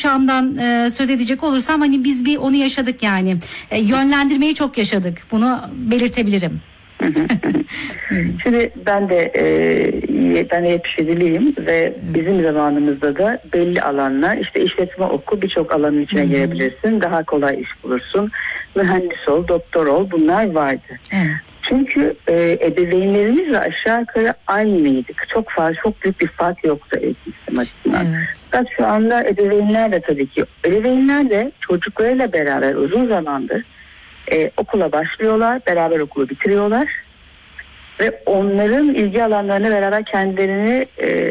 kuşağımdan söz edecek olursam hani biz bir onu yaşadık yani. Yönlendirmeyi çok yaşadık. Bunu belirtebilirim. Şimdi ben de 77'liyim ve bizim zamanımızda da belli alanlar, işte işletme oku, birçok alanın içine girebilirsin, daha kolay iş bulursun, mühendis ol, doktor ol, bunlar vardı. Evet. Çünkü ebeveynlerimizle aşağı yukarı aynıydık. Çok fazla, çok büyük bir fark yoktu eğitim açısından. Evet. Fakat şu anda ebeveynler de tabii ki, ebeveynler de çocuklarıyla beraber uzun zamandır okula başlıyorlar, beraber okulu bitiriyorlar ve onların ilgi alanlarına beraber kendilerini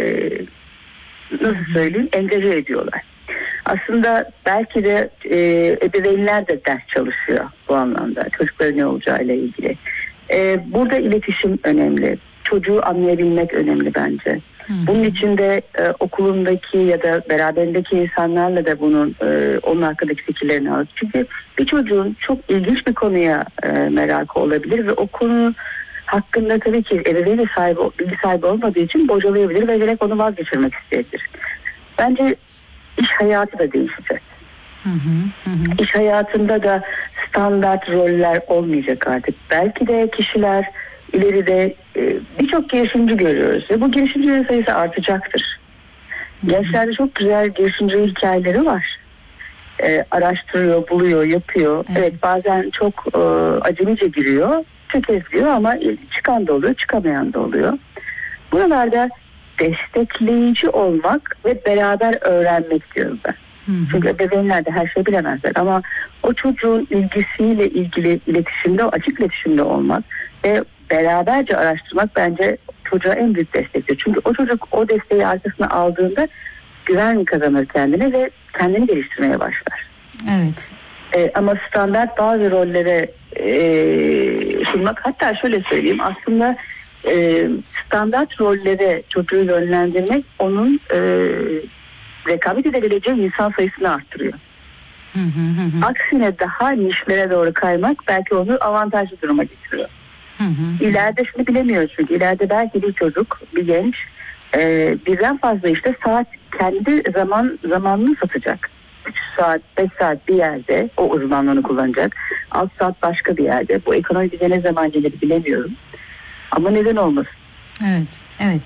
nasıl söyleyeyim, engaje ediyorlar. Aslında belki de ebeveynler de ders çalışıyor bu anlamda, çocukların ne olacağıyla ilgili. Burada iletişim önemli, çocuğu anlayabilmek önemli bence. Bunun için de okulundaki ya da beraberindeki insanlarla da onun hakkındaki fikirlerini alır. Çünkü bir çocuğun çok ilginç bir konuya merakı olabilir ve o konu hakkında tabii ki ebeveyn bilgi sahibi olmadığı için bocalayabilir ve direkt onu vazgeçirmek isteyebilir. Bence iş hayatı da değişecek. İş hayatında da standart roller olmayacak artık. Belki de kişiler ileride birçok girişimci görüyoruz ve bu girişimcilerin sayısı artacaktır. Gençlerde çok güzel girişimci hikayeleri var. Araştırıyor, buluyor, yapıyor. Evet, bazen çok acemice giriyor, tökezliyor ama çıkan da oluyor, çıkamayan da oluyor. Buralarda destekleyici olmak ve beraber öğrenmek diyorum ben. Çünkü ebeveynler de her şeyi bilemezler ama o çocuğun ilgisiyle ilgili iletişimde, açık iletişimde olmak ve beraberce araştırmak bence çocuğa en büyük destektir. Çünkü o çocuk o desteği arkasına aldığında güven kazanır kendine ve kendini geliştirmeye başlar. Evet. Ama standart bazı rollere sunmak, hatta şöyle söyleyeyim, aslında standart rollere çocuğu yönlendirmek onun rekabet edebileceği insan sayısını arttırıyor. Aksine daha nişlere doğru kaymak belki onu avantajlı duruma getiriyor. İleride şunu bilemiyoruz, çünkü ileride belki bir çocuk, bir genç birden fazla işte saat kendi zamanını satacak. 3 saat, 5 saat bir yerde o uzmanlığını kullanacak. 6 saat başka bir yerde. Bu ekonomi bize ne zaman gelir bilemiyorum. Ama neden olmasın? Evet, evet.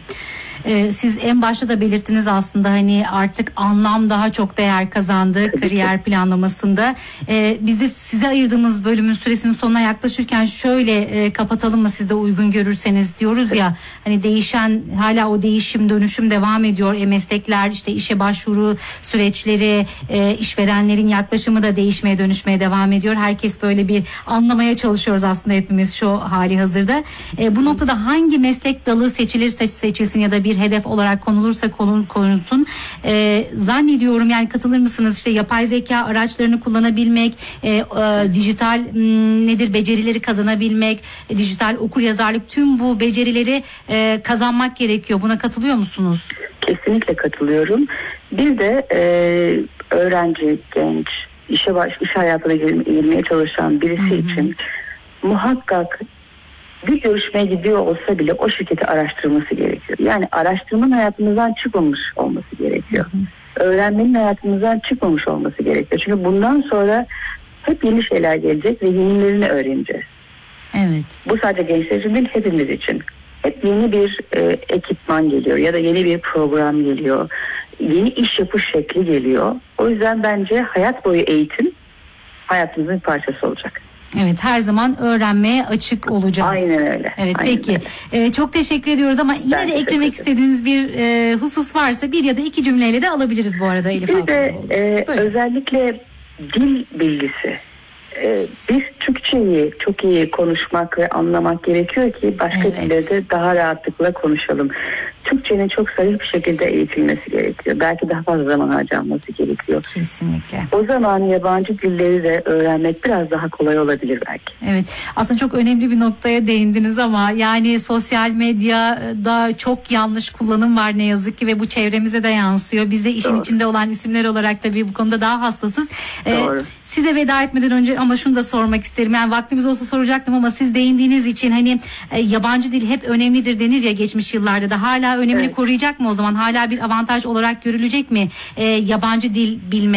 Siz en başta da belirttiniz aslında, hani artık anlam daha çok değer kazandı kariyer planlamasında. Biz de size ayırdığımız bölümün süresinin sonuna yaklaşırken şöyle kapatalım mı, siz de uygun görürseniz diyoruz ya, hani değişen, hala o değişim dönüşüm devam ediyor. Meslekler, işte işe başvuru süreçleri, işverenlerin yaklaşımı da değişmeye dönüşmeye devam ediyor. Herkes böyle bir anlamaya çalışıyoruz aslında hepimiz şu hali hazırda. Bu noktada hangi meslek dalı seçilsin ya da bir hedef olarak konulursa konulsun, zannediyorum, yani katılır mısınız, işte yapay zeka araçlarını kullanabilmek, dijital becerileri kazanabilmek, dijital okuryazarlık, tüm bu becerileri kazanmak gerekiyor. Buna katılıyor musunuz? Kesinlikle katılıyorum. Bir de öğrenci, genç, iş hayatına girmeye çalışan birisi için muhakkak bir görüşmeye gidiyor olsa bile o şirketi araştırması gerekiyor. Yani araştırmanın hayatımızdan çıkmamış olması gerekiyor. Öğrenmenin hayatımızdan çıkmamış olması gerekiyor. Çünkü bundan sonra hep yeni şeyler gelecek ve yenilerini öğreneceğiz. Evet. Bu sadece gençler için değil, hepimiz için. Hep yeni bir ekipman geliyor ya da yeni bir program geliyor. Yeni iş yapış şekli geliyor. O yüzden bence hayat boyu eğitim hayatımızın bir parçası olacak. Evet, her zaman öğrenmeye açık olacağız. Aynen öyle. Evet, aynen peki. Öyle. Çok teşekkür ediyoruz ama yine de eklemek istediğiniz bir husus varsa bir ya da iki cümleyle de alabiliriz bu arada Elif Hanım. Bir de özellikle dil bilgisi. Biz Türkçeyi çok iyi konuşmak ve anlamak gerekiyor ki başka dillerde daha rahatlıkla konuşalım. Türkçenin çok sarih bir şekilde eğitilmesi gerekiyor. Belki daha fazla zaman harcanması gerekiyor. Kesinlikle. O zaman yabancı dilleri de öğrenmek biraz daha kolay olabilir belki. Evet, aslında çok önemli bir noktaya değindiniz ama yani sosyal medyada çok yanlış kullanım var ne yazık ki ve bu çevremize de yansıyor. Biz de işin içinde olan isimler olarak tabii bu konuda daha hassasız. Doğru. Size veda etmeden önce ama şunu da sormak isterim. Yani vaktimiz olsa soracaktım ama siz değindiğiniz için hani yabancı dil hep önemlidir denir ya geçmiş yıllarda da, hala önemini koruyacak mı o zaman? Hala bir avantaj olarak görülecek mi yabancı dil bilmek?